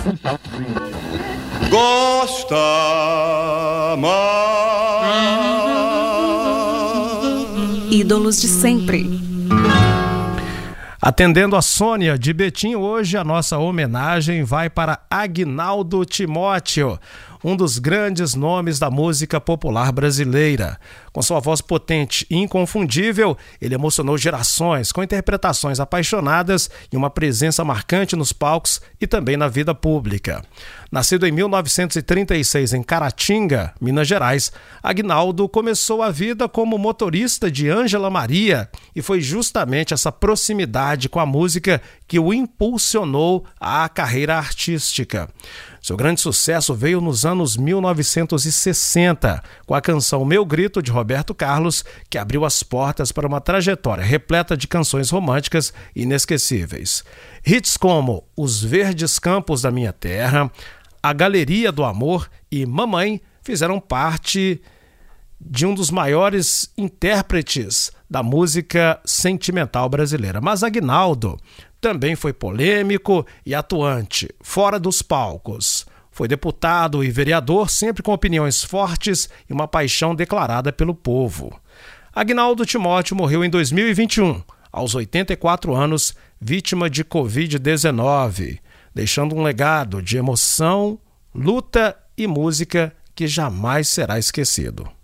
Gosta mais. Ídolos de sempre. Atendendo a Sônia de Betim, hoje a nossa homenagem vai para Aguinaldo Timóteo, um dos grandes nomes da música popular brasileira. Com sua voz potente e inconfundível, ele emocionou gerações com interpretações apaixonadas e uma presença marcante nos palcos e também na vida pública. Nascido em 1936 em Caratinga, Minas Gerais, Aguinaldo começou a vida como motorista de Ângela Maria e foi justamente essa proximidade com a música que o impulsionou à carreira artística. Seu grande sucesso veio nos anos 1960, com a canção Meu Grito, de Roberto Carlos, que abriu as portas para uma trajetória repleta de canções românticas inesquecíveis. Hits como Os Verdes Campos da Minha Terra, A Galeria do Amor e Mamãe fizeram parte de um dos maiores intérpretes da música sentimental brasileira. Mas Aguinaldo também foi polêmico e atuante, fora dos palcos. Foi deputado e vereador, sempre com opiniões fortes e uma paixão declarada pelo povo. Aguinaldo Timóteo morreu em 2021, aos 84 anos, vítima de Covid-19, deixando um legado de emoção, luta e música que jamais será esquecido.